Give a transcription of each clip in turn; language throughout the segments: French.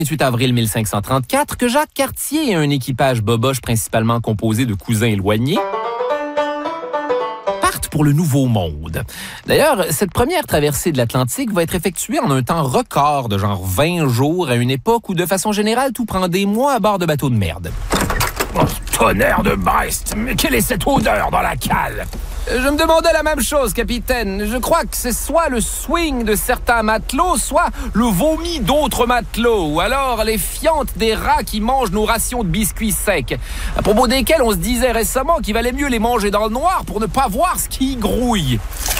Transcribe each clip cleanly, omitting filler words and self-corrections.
28 avril 1534 que Jacques Cartier et un équipage boboche principalement composé de cousins éloignés partent pour le Nouveau Monde. D'ailleurs, cette première traversée de l'Atlantique va être effectuée en un temps record de genre 20 jours à une époque où, de façon générale, tout prend des mois à bord de bateaux de merde. Oh, tonnerre de Brest! Mais quelle est cette odeur dans la cale? Je me demandais la même chose, capitaine. Je crois que c'est soit le swing de certains matelots, soit le vomi d'autres matelots, ou alors les fientes des rats qui mangent nos rations de biscuits secs, à propos desquels on se disait récemment qu'il valait mieux les manger dans le noir pour ne pas voir ce qui y grouille.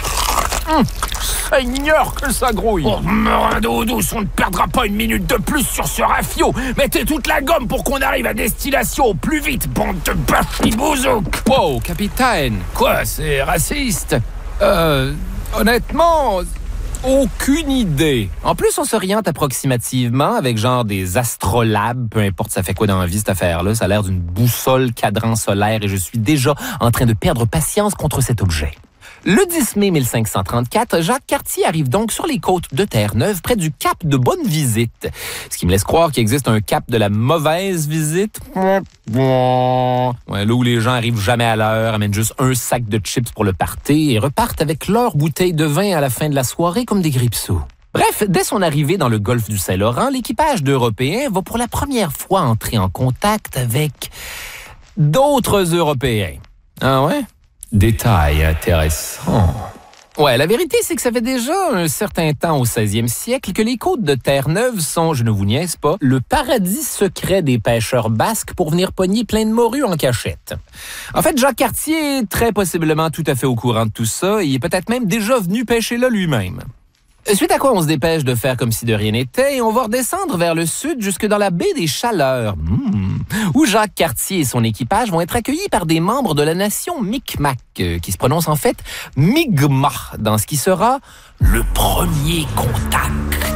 Seigneur, que ça grouille! Oh, meurin d'eau douce, on ne perdra pas une minute de plus sur ce rafio! Mettez toute la gomme pour qu'on arrive à destination au plus vite, bande de bachibouzouk! Wow, capitaine! Quoi, c'est raciste? Honnêtement, aucune idée. En plus, on s'oriente approximativement avec genre des astrolabes, peu importe ça fait quoi dans la vie cette affaire-là. Ça a l'air d'une boussole cadran solaire et je suis déjà en train de perdre patience contre cet objet. Le 10 mai 1534, Jacques Cartier arrive donc sur les côtes de Terre-Neuve, près du cap de Bonne-Visite. Ce qui me laisse croire qu'il existe un cap de la mauvaise visite. Ouais, là où les gens arrivent jamais à l'heure, amènent juste un sac de chips pour le party et repartent avec leur bouteille de vin à la fin de la soirée comme des grippe-sous. Bref, dès son arrivée dans le golfe du Saint-Laurent, l'équipage d'Européens va pour la première fois entrer en contact avec d'autres Européens. Ah ouais? Détail intéressant. Ouais, la vérité, c'est que ça fait déjà un certain temps au 16e siècle que les côtes de Terre-Neuve sont, je ne vous niaise pas, le paradis secret des pêcheurs basques pour venir pogner plein de morues en cachette. En fait, Jacques Cartier est très possiblement tout à fait au courant de tout ça et il est peut-être même déjà venu pêcher là lui-même. Suite à quoi on se dépêche de faire comme si de rien n'était et on va redescendre vers le sud jusque dans la baie des Chaleurs, où Jacques Cartier et son équipage vont être accueillis par des membres de la nation Micmac, qui se prononce en fait Mi'kmaq, dans ce qui sera le premier contact.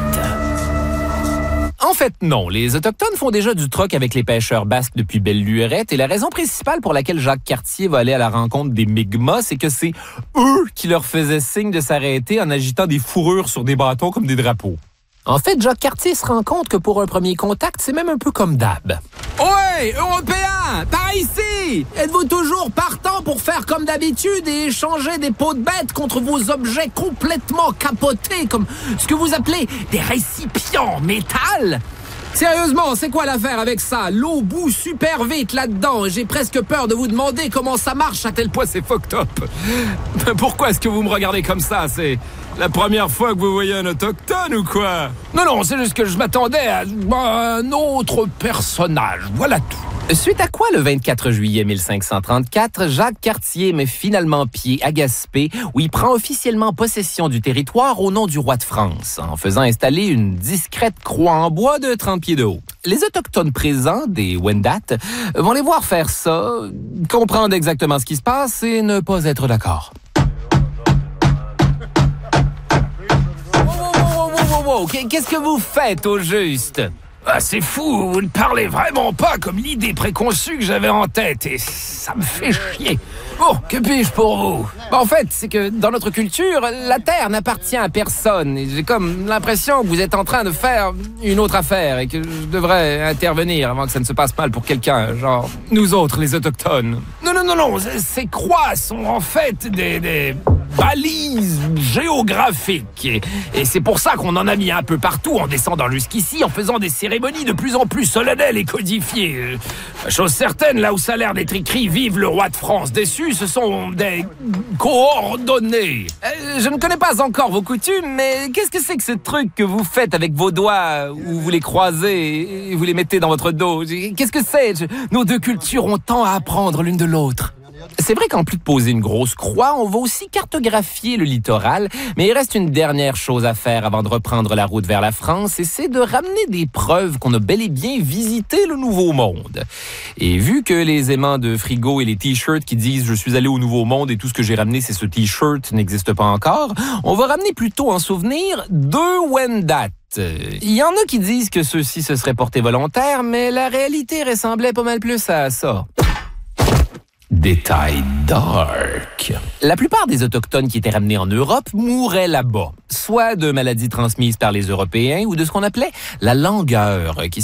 En fait, non. Les Autochtones font déjà du troc avec les pêcheurs basques depuis belle lurette et la raison principale pour laquelle Jacques Cartier va aller à la rencontre des Mi'kmaq, c'est que c'est eux qui leur faisaient signe de s'arrêter en agitant des fourrures sur des bâtons comme des drapeaux. En fait, Jacques Cartier se rend compte que pour un premier contact, c'est même un peu comme d'hab. Ouais, Européens, par ici! Êtes-vous toujours partant pour faire comme d'habitude et échanger des peaux de bêtes contre vos objets complètement capotés, comme ce que vous appelez des récipients en métal? Sérieusement, c'est quoi l'affaire avec ça? L'eau bout super vite là-dedans. J'ai presque peur de vous demander comment ça marche à tel point c'est fucked up. Pourquoi est-ce que vous me regardez comme ça? C'est la première fois que vous voyez un autochtone ou quoi? Non, c'est juste que je m'attendais à un autre personnage. Voilà tout. Suite à quoi, le 24 juillet 1534, Jacques Cartier met finalement pied à Gaspé, où il prend officiellement possession du territoire au nom du roi de France, en faisant installer une discrète croix en bois de 30 pieds de haut. Les Autochtones présents, des Wendat, vont les voir faire ça, comprendre exactement ce qui se passe et ne pas être d'accord. Wow, qu'est-ce que vous faites au juste? Ah, c'est fou, vous ne parlez vraiment pas comme l'idée préconçue que j'avais en tête et ça me fait chier. Bon, que puis-je pour vous? En fait, c'est que dans notre culture, la terre n'appartient à personne. Et j'ai comme l'impression que vous êtes en train de faire une autre affaire et que je devrais intervenir avant que ça ne se passe mal pour quelqu'un, genre nous autres, les Autochtones. Non, ces croix sont en fait des balises géographiques. Et c'est pour ça qu'on en a mis un peu partout en descendant jusqu'ici, en faisant des cérémonies de plus en plus solennelles et codifiées. Chose certaine, là où ça a l'air d'être écrit « Vive le roi de France » dessus, ce sont des coordonnées. Je ne connais pas encore vos coutumes, mais qu'est-ce que c'est que ce truc que vous faites avec vos doigts, où vous les croisez et vous les mettez dans votre dos? Qu'est-ce que c'est? Nos deux cultures ont tant à apprendre l'une de l'autre. C'est vrai qu'en plus de poser une grosse croix, on va aussi cartographier le littoral, mais il reste une dernière chose à faire avant de reprendre la route vers la France, et c'est de ramener des preuves qu'on a bel et bien visité le Nouveau Monde. Et vu que les aimants de frigo et les t-shirts qui disent « Je suis allé au Nouveau Monde et tout ce que j'ai ramené, c'est ce t-shirt » n'existent pas encore, on va ramener plutôt en souvenir 2 Wendat. Il y en a qui disent que ceux-ci se seraient portés volontaires, mais la réalité ressemblait pas mal plus à ça. Détail dark. La plupart des Autochtones qui étaient ramenés en Europe mouraient là-bas, soit de maladies transmises par les Européens ou de ce qu'on appelait la langueur, qui